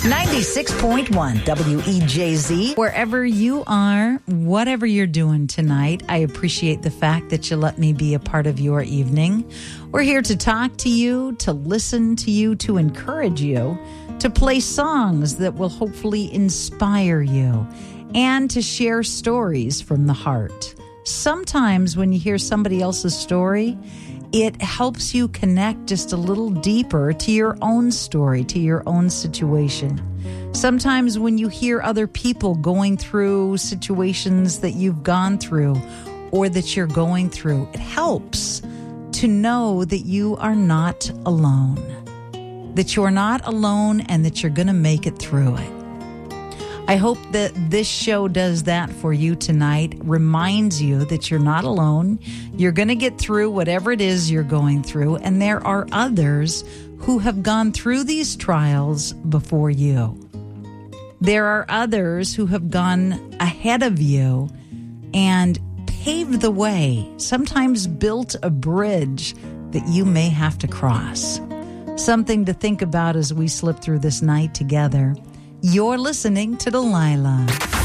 96.1 WEJZ. Wherever you are, whatever you're doing tonight, I appreciate the fact that you let me be a part of your evening. We're here to talk to you, to listen to you, to encourage you, to play songs that will hopefully inspire you, and to share stories from the heart. Sometimes when you hear somebody else's story, it helps you connect just a little deeper to your own story, to your own situation. Sometimes when you hear other people going through situations that you've gone through or that you're going through, it helps to know that you are not alone, that you're not alone and that you're going to make it through it. I hope that this show does that for you tonight, reminds you that you're not alone. You're going to get through whatever it is you're going through, and there are others who have gone through these trials before you. There are others who have gone ahead of you and paved the way, sometimes built a bridge that you may have to cross. Something to think about as we slip through this night together. You're listening to Delilah.